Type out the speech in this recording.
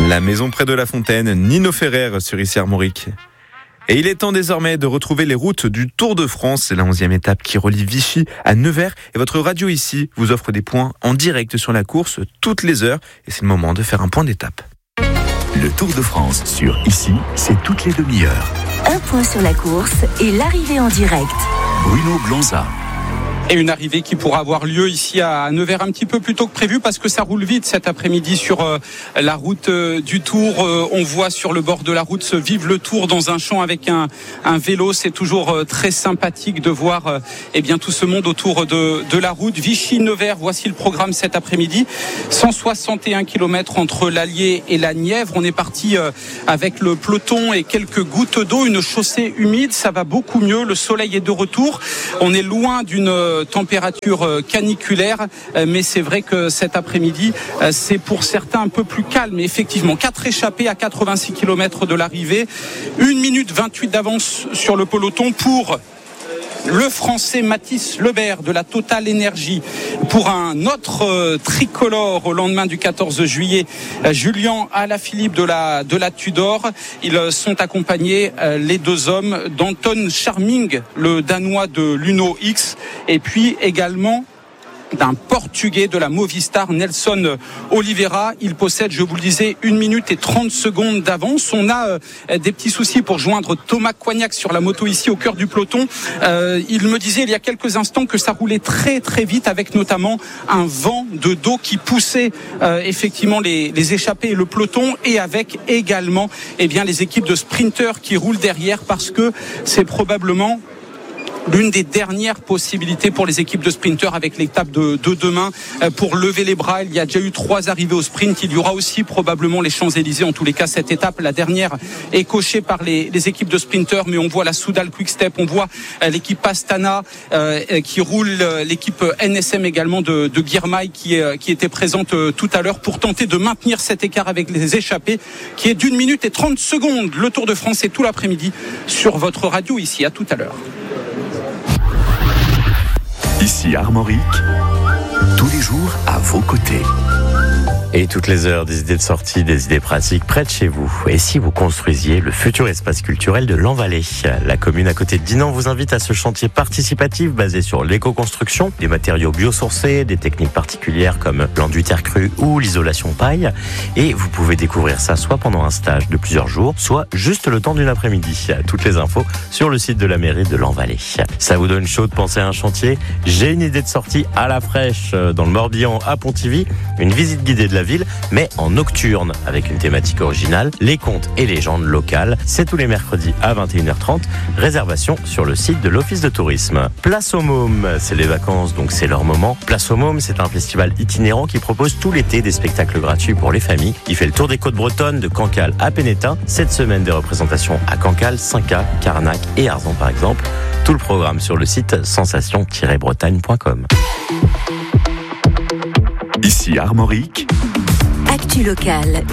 La maison près de la fontaine, Nino Ferrer sur ici Armorique. Et il est temps désormais de retrouver les routes du Tour de France. C'est la 11e étape qui relie Vichy à Nevers. Et votre radio ici vous offre des points en direct sur la course toutes les heures. Et c'est le moment de faire un point d'étape. Le Tour de France sur ici, c'est toutes les demi-heures. Un point sur la course et l'arrivée en direct. Bruno Blanza. Et une arrivée qui pourra avoir lieu ici à Nevers un petit peu plus tôt que prévu parce que ça roule vite cet après-midi sur la route du Tour. On voit sur le bord de la route se vivre le Tour dans un champ avec un vélo. C'est toujours très sympathique de voir tout ce monde autour de la route. Vichy-Nevers, voici le programme cet après-midi. 161 km entre l'Allier et la Nièvre. On est parti avec le peloton et quelques gouttes d'eau. Une chaussée humide, ça va beaucoup mieux. Le soleil est de retour. On est loin d'une température caniculaire, mais c'est vrai que cet après-midi c'est pour certains un peu plus calme. Et effectivement, 4 échappés à 86 km de l'arrivée, 1 minute 28 d'avance sur le peloton pour le Français Mathis Lebert de la Total Energy. Pour un autre tricolore au lendemain du 14 juillet, Julien Alaphilippe de la Tudor. Ils sont accompagnés, les deux hommes, d'Anton Charming, le Danois de l'Uno X, et puis également d'un Portugais de la Movistar, Nelson Oliveira. Il possède, je vous le disais, 1 minute et 30 secondes d'avance. On a des petits soucis pour joindre Thomas Coignac sur la moto ici au cœur du peloton. Il me disait il y a quelques instants que ça roulait très très vite avec notamment un vent de dos qui poussait effectivement les échappés et le peloton, et avec également les équipes de sprinteurs qui roulent derrière, parce que c'est probablement l'une des dernières possibilités pour les équipes de sprinteurs avec l'étape de demain pour lever les bras. Il y a déjà eu 3 arrivées au sprint. Il y aura aussi probablement les Champs-Élysées. En tous les cas, cette étape, la dernière, est cochée par les équipes de sprinteurs. Mais on voit la Soudal Quick-Step, on voit l'équipe Astana qui roule, l'équipe NSM également de Girmay qui était présente tout à l'heure pour tenter de maintenir cet écart avec les échappés qui est d'1 minute et 30 secondes. Le Tour de France est tout l'après-midi sur votre radio ici. À tout à l'heure. Ici Armorique, tous les jours à vos côtés. Et toutes les heures, des idées de sortie, des idées pratiques près de chez vous. Et si vous construisiez le futur espace culturel de l'Envalais? La commune à côté de Dinan vous invite à ce chantier participatif basé sur l'éco-construction, des matériaux biosourcés, des techniques particulières comme l'enduit terre crue ou l'isolation paille. Et vous pouvez découvrir ça soit pendant un stage de plusieurs jours, soit juste le temps d'une après-midi. Toutes les infos sur le site de la mairie de l'Envalais. Ça vous donne chaud de penser à un chantier? J'ai une idée de sortie à la fraîche dans le Morbihan à Pontivy. Une visite guidée de la ville, mais en nocturne, avec une thématique originale, les contes et légendes locales. C'est tous les mercredis à 21h30. Réservation sur le site de l'Office de tourisme. Place aux Mômes, c'est les vacances, donc c'est leur moment. Place aux Mômes, c'est un festival itinérant qui propose tout l'été des spectacles gratuits pour les familles. Il fait le tour des côtes bretonnes, de Cancale à Pénétin. Cette semaine, des représentations à Cancale, Cinca, Carnac et Arzon par exemple. Tout le programme sur le site sensation-bretagne.com. Ici Armorique, Actu locale.